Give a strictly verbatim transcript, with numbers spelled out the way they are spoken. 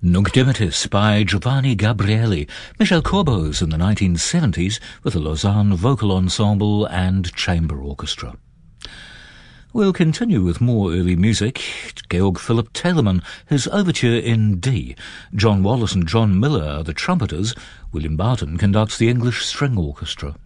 Nunc Dimittis by Giovanni Gabrieli, Michel Corbos in the nineteen seventies with the Lausanne Vocal Ensemble and Chamber Orchestra. We'll continue with more early music. Georg Philipp Telemann, his overture in D. John Wallace and John Miller are the trumpeters. William Barton conducts the English String Orchestra.